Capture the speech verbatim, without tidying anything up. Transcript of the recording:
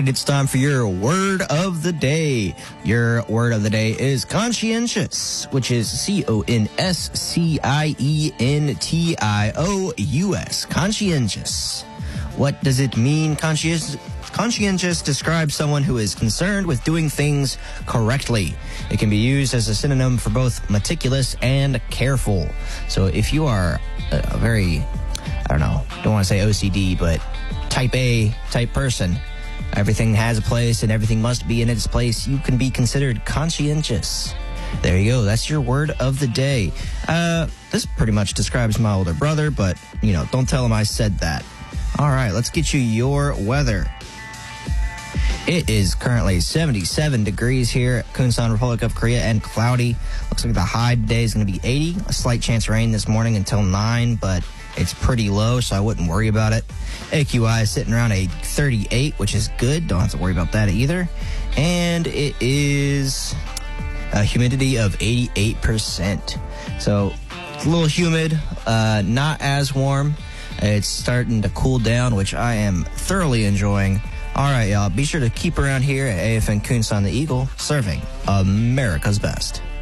right, it's time for your word of the day. Your word of the day is conscientious, which is C O N S C I E N T I O U S. Conscientious. What does it mean? Conscientious, conscientious describes someone who is concerned with doing things correctly. It can be used as a synonym for both meticulous and careful. So if you are a, a very, I don't know, don't want to say O C D, but type A type person, everything has a place and everything must be in its place, you can be considered conscientious. There you go. That's your word of the day. Uh, this pretty much describes my older brother, but, you know, don't tell him I said that. All right, let's get you your weather. It is currently seventy-seven degrees here at Kunsan, Republic of Korea, and cloudy. Looks like the high today is going to be eighty. A slight chance of rain this morning until nine, but it's pretty low, so I wouldn't worry about it. A Q I is sitting around a thirty-eight, which is good. Don't have to worry about that either. And it is a humidity of eighty-eight percent. So it's a little humid, uh, not as warm. It's starting to cool down, which I am thoroughly enjoying. All right, y'all. Be sure to keep around here at A F N Kunsan the Eagle, serving America's best.